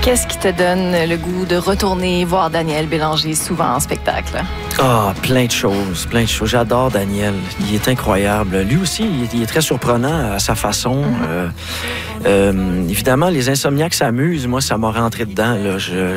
Qu'est-ce qui te donne le goût de retourner voir Daniel Bélanger souvent en spectacle? Ah, plein de choses, plein de choses. J'adore Daniel. Il est incroyable. Lui aussi, il est très surprenant à sa façon. Évidemment, les insomniaques s'amusent. Moi, ça m'a rentré dedans. Là.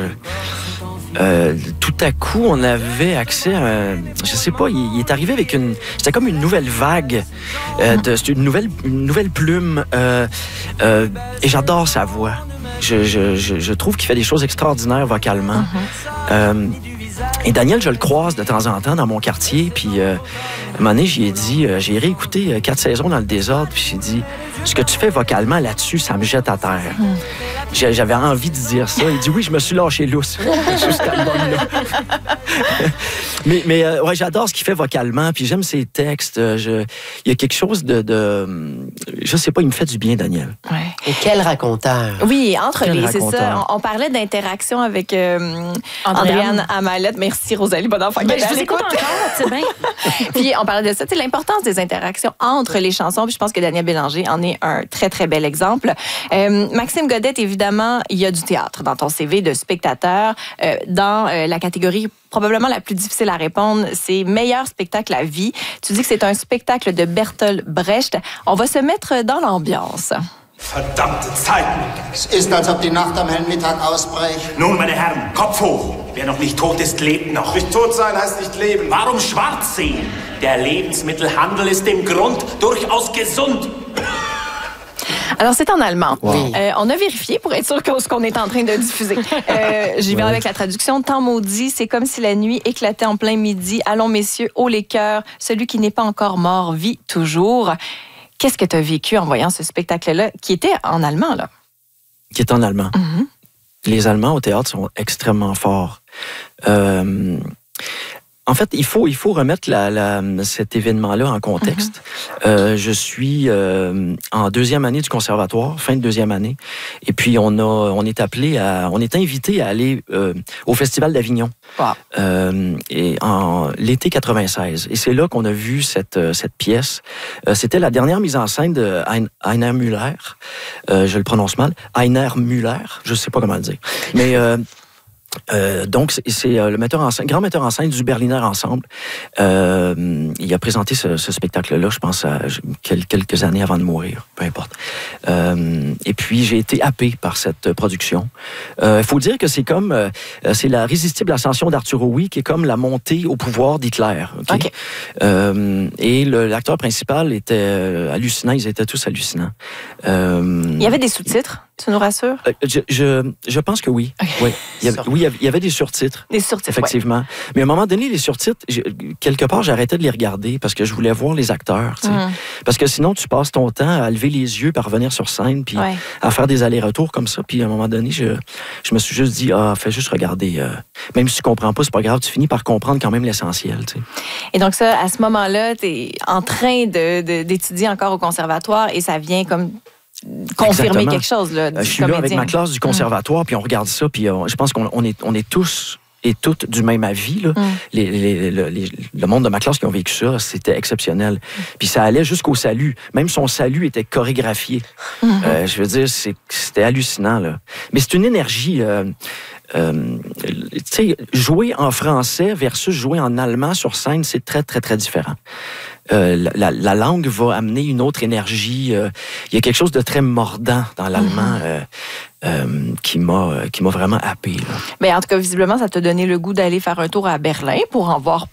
Tout à coup, on avait accès à... Je sais pas, il est arrivé avec une... C'était comme une nouvelle vague. C'était une nouvelle plume. Et j'adore sa voix. Je trouve qu'il fait des choses extraordinaires vocalement. Et Daniel, je le croise de temps en temps dans mon quartier. Puis, à un moment donné, j'ai dit, j'ai réécouté 4 saisons dans le désordre. Puis j'ai dit, ce que tu fais vocalement là-dessus, ça me jette à terre. J'avais envie de dire ça. Il dit, oui, je me suis lâché lousse sur cet album-là. mais ouais, j'adore ce qu'il fait vocalement. Puis j'aime ses textes. Il y a quelque chose je sais pas, il me fait du bien, Daniel. Ouais. Et quel raconteur. Oui, c'est raconteur. ça. On parlait d'interaction avec Andréane Amalette. Merci, Rosalie Bonenfant. Ben, je vous écoute encore, c'est bien. Puis on parlait de ça, l'importance des interactions entre les chansons. Puis je pense que Daniel Bélanger en est un très, très bel exemple. Maxime Godette, évidemment, il y a du théâtre dans ton CV de spectateur. Dans la catégorie probablement la plus difficile à répondre, c'est meilleur spectacle à vie. Tu dis que c'est un spectacle de Bertolt Brecht. On va se mettre dans l'ambiance. Verdammte Zeiten! Es ist, als ob die Nacht am hellen Mittag ausbricht. Nun, meine Herren, Kopf hoch! Wer noch nicht tot ist, lebt noch. Nicht tot sein heißt nicht leben. Warum schwarz sehen? Der Lebensmittelhandel ist im Grund durchaus gesund. Alors, c'est en allemand. Wow. On a vérifié pour être sûr que ce qu'on est en train de diffuser. J'y vais avec la traduction. Temps maudit, c'est comme si la nuit éclatait en plein midi. Allons, messieurs, haut les cœurs. Celui qui n'est pas encore mort vit toujours. Qu'est-ce que tu as vécu en voyant ce spectacle-là, qui était en allemand, là? Qui est en allemand. Les Allemands au théâtre sont extrêmement forts. En fait, il faut remettre cet événement-là en contexte. Je suis en 2e année du conservatoire, fin de 2e année, et puis on est invité à aller au Festival d'Avignon. Wow. Et en l'été 96. Et c'est là qu'on a vu cette pièce. C'était la dernière mise en scène de Heiner Müller. Je le prononce mal. Heiner Müller. Je sais pas comment le dire. Mais donc, c'est le grand metteur en scène du Berliner Ensemble. Il a présenté ce spectacle-là, je pense, quelques années avant de mourir, peu importe. Et puis, j'ai été happé par cette production. Il faut dire que c'est comme... c'est la résistible ascension d'Arthur Rouy, qui est comme la montée au pouvoir d'Hitler. Okay? Et l'acteur principal était hallucinant. Ils étaient tous hallucinants. Il y avait des sous-titres? Tu nous rassures? Je pense que oui. Okay. Oui. Il y avait des surtitres. Des surtitres, effectivement. Ouais. Mais à un moment donné, les surtitres, quelque part, j'arrêtais de les regarder parce que je voulais voir les acteurs. Tu sais. Parce que sinon, tu passes ton temps à lever les yeux, à revenir sur scène, puis à faire des allers-retours comme ça. Puis à un moment donné, je me suis juste dit, fais juste regarder. Même si tu comprends pas, c'est pas grave, tu finis par comprendre quand même l'essentiel. Tu sais. Et donc ça, à ce moment-là, tu es en train d'étudier encore au conservatoire et ça vvient comme... confirmer Exactement. quelque chose, là, je suis là avec ma classe du conservatoire, puis on regarde ça, puis je pense qu'on est tous et toutes du même avis. Là. Le monde de ma classe qui ont vécu ça, c'était exceptionnel. Puis ça allait jusqu'au salut. Même son salut était chorégraphié. Je veux dire, c'était hallucinant. Là. Mais c'est une énergie... tu sais, jouer en français versus jouer en allemand sur scène, c'est très, très, très différent. La langue va amener une autre énergie. Il y a quelque chose de très mordant dans l'allemand qui m'a vraiment happé. Là. Mais en tout cas, visiblement, ça t'a donné le goût d'aller faire un tour à Berlin pour en voir